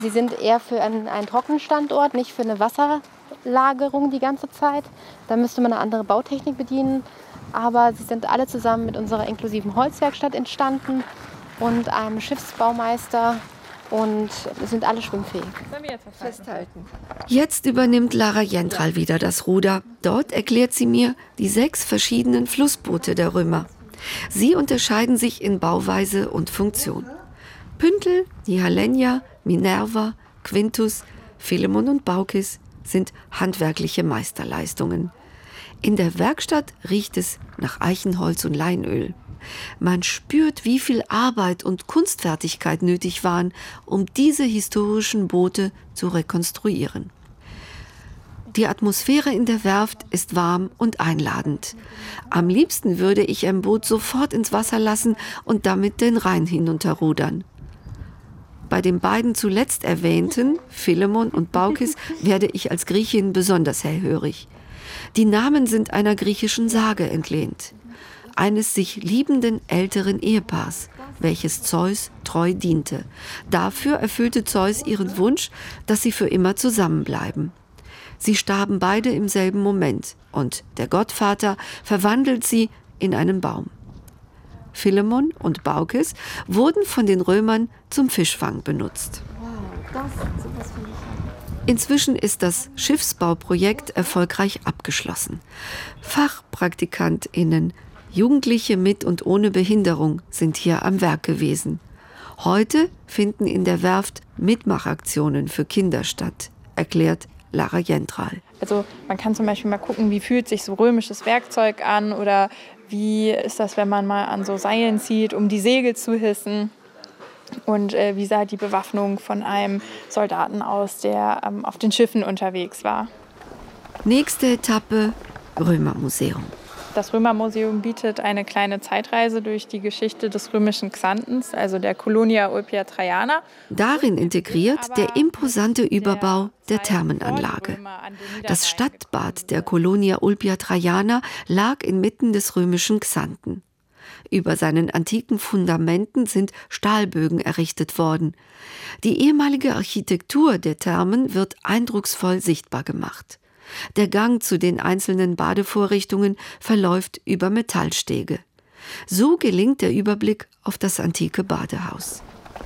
Sie sind eher für einen Trockenstandort, nicht für eine Wasserlagerung die ganze Zeit. Da müsste man eine andere Bautechnik bedienen. Aber sie sind alle zusammen mit unserer inklusiven Holzwerkstatt entstanden und einem Schiffsbaumeister und sind alle schwimmfähig. Festhalten. Jetzt übernimmt Lara Jentral wieder das Ruder. Dort erklärt sie mir die 6 verschiedenen Flussboote der Römer. Sie unterscheiden sich in Bauweise und Funktion. Pyntel, Nihalenia, Minerva, Quintus, Philemon und Baukis sind handwerkliche Meisterleistungen. In der Werkstatt riecht es nach Eichenholz und Leinöl. Man spürt, wie viel Arbeit und Kunstfertigkeit nötig waren, um diese historischen Boote zu rekonstruieren. Die Atmosphäre in der Werft ist warm und einladend. Am liebsten würde ich ein Boot sofort ins Wasser lassen und damit den Rhein hinunterrudern. Bei den beiden zuletzt erwähnten, Philemon und Baukis, werde ich als Griechin besonders hellhörig. Die Namen sind einer griechischen Sage entlehnt. Eines sich liebenden älteren Ehepaars, welches Zeus treu diente. Dafür erfüllte Zeus ihren Wunsch, dass sie für immer zusammenbleiben. Sie starben beide im selben Moment und der Gottvater verwandelt sie in einen Baum. Philemon und Baukis wurden von den Römern zum Fischfang benutzt. Inzwischen ist das Schiffsbauprojekt erfolgreich abgeschlossen. FachpraktikantInnen, Jugendliche mit und ohne Behinderung sind hier am Werk gewesen. Heute finden in der Werft Mitmachaktionen für Kinder statt, erklärt Lara Jentral. Also man kann zum Beispiel mal gucken, wie fühlt sich so römisches Werkzeug an oder wie ist das, wenn man mal an so Seilen zieht, um die Segel zu hissen. Und wie sah die Bewaffnung von einem Soldaten aus, der auf den Schiffen unterwegs war. Nächste Etappe, Römermuseum. Das Römermuseum bietet eine kleine Zeitreise durch die Geschichte des römischen Xanthens, also der Colonia Ulpia Traiana. Darin integriert der imposante Überbau der Thermenanlage. Das Stadtbad der Colonia Ulpia Traiana lag inmitten des römischen Xanthen. Über seinen antiken Fundamenten sind Stahlbögen errichtet worden. Die ehemalige Architektur der Thermen wird eindrucksvoll sichtbar gemacht. Der Gang zu den einzelnen Badevorrichtungen verläuft über Metallstege. So gelingt der Überblick auf das antike Badehaus.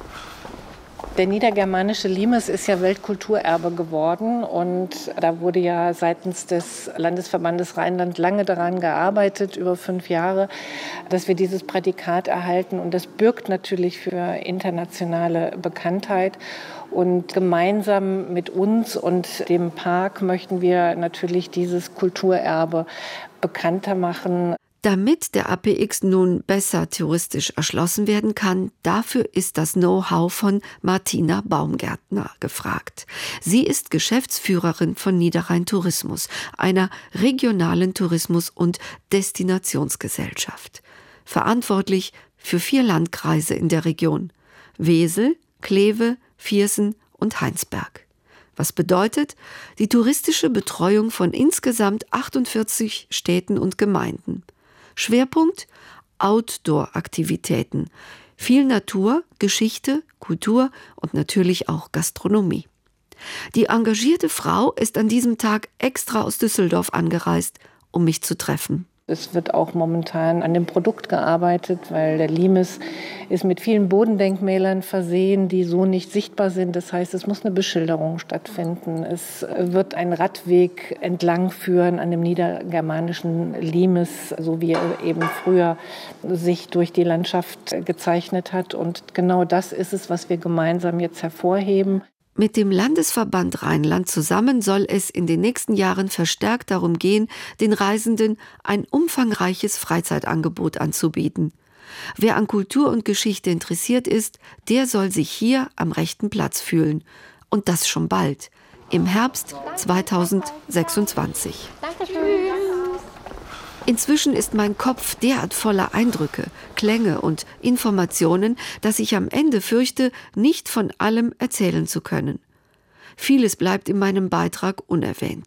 Der niedergermanische Limes ist ja Weltkulturerbe geworden und da wurde ja seitens des Landesverbandes Rheinland lange daran gearbeitet, über 5 Jahre, dass wir dieses Prädikat erhalten und das bürgt natürlich für internationale Bekanntheit. Und gemeinsam mit uns und dem Park möchten wir natürlich dieses Kulturerbe bekannter machen. Damit der APX nun besser touristisch erschlossen werden kann, dafür ist das Know-how von Martina Baumgärtner gefragt. Sie ist Geschäftsführerin von Niederrhein Tourismus, einer regionalen Tourismus- und Destinationsgesellschaft. Verantwortlich für 4 Landkreise in der Region: Wesel, Kleve, Viersen und Heinsberg. Was bedeutet die touristische Betreuung von insgesamt 48 Städten und Gemeinden. Schwerpunkt: Outdoor-Aktivitäten. Viel Natur, Geschichte, Kultur und natürlich auch Gastronomie. Die engagierte Frau ist an diesem Tag extra aus Düsseldorf angereist, um mich zu treffen. Es wird auch momentan an dem Produkt gearbeitet, weil der Limes ist mit vielen Bodendenkmälern versehen, die so nicht sichtbar sind. Das heißt, es muss eine Beschilderung stattfinden. Es wird ein Radweg entlang führen an dem niedergermanischen Limes, so wie er eben früher sich durch die Landschaft gezeichnet hat. Und genau das ist es, was wir gemeinsam jetzt hervorheben. Mit dem Landesverband Rheinland zusammen soll es in den nächsten Jahren verstärkt darum gehen, den Reisenden ein umfangreiches Freizeitangebot anzubieten. Wer an Kultur und Geschichte interessiert ist, der soll sich hier am rechten Platz fühlen. Und das schon bald, im Herbst 2026. Dankeschön. Inzwischen ist mein Kopf derart voller Eindrücke, Klänge und Informationen, dass ich am Ende fürchte, nicht von allem erzählen zu können. Vieles bleibt in meinem Beitrag unerwähnt.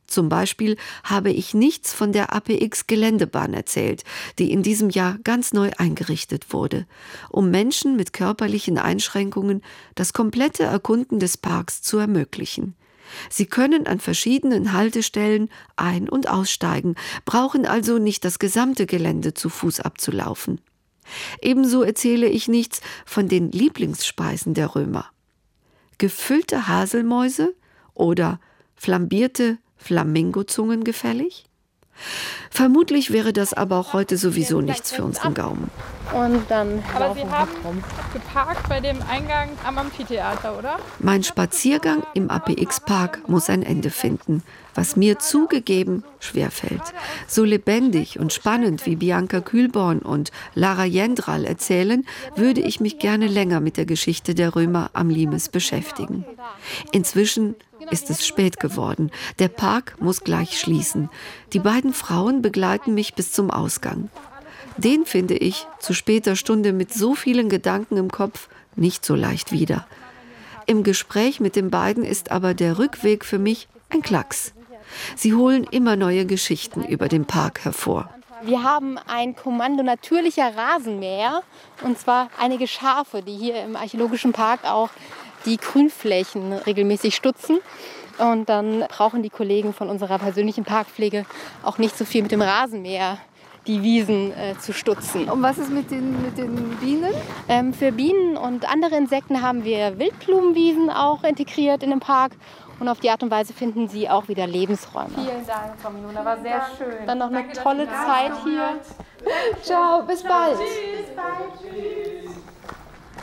Zum Beispiel habe ich nichts von der APX-Geländebahn erzählt, die in diesem Jahr ganz neu eingerichtet wurde, um Menschen mit körperlichen Einschränkungen das komplette Erkunden des Parks zu ermöglichen. Sie können an verschiedenen Haltestellen ein- und aussteigen, brauchen also nicht das gesamte Gelände zu Fuß abzulaufen. Ebenso erzähle ich nichts von den Lieblingsspeisen der Römer. Gefüllte Haselmäuse oder flambierte Flamingozungen gefällig? Vermutlich wäre das aber auch heute sowieso nichts für unseren Gaumen. Und dann Aber Sie haben geparkt bei dem Eingang am Amphitheater, oder? Mein Spaziergang im APX-Park muss ein Ende finden, was mir zugegeben schwerfällt. So lebendig und spannend wie Bianca Kühlborn und Lara Jendral erzählen, würde ich mich gerne länger mit der Geschichte der Römer am Limes beschäftigen. Inzwischen ist es spät geworden. Der Park muss gleich schließen. Die beiden Frauen begleiten mich bis zum Ausgang. Den finde ich zu später Stunde mit so vielen Gedanken im Kopf nicht so leicht wieder. Im Gespräch mit den beiden ist aber der Rückweg für mich ein Klacks. Sie holen immer neue Geschichten über den Park hervor. Wir haben ein Kommando natürlicher Rasenmäher, und zwar einige Schafe, die hier im Archäologischen Park auch die Grünflächen regelmäßig stutzen. Und dann brauchen die Kollegen von unserer persönlichen Parkpflege auch nicht so viel mit dem Rasenmäher die Wiesen zu stutzen. Und was ist mit den Bienen? Für Bienen und andere Insekten haben wir Wildblumenwiesen auch integriert in den Park. Und auf die Art und Weise finden sie auch wieder Lebensräume. Vielen Dank, Frau Minona, war sehr schön. Dann noch eine tolle Zeit hier. Ciao, bis bald. Bis bald. Tschüss.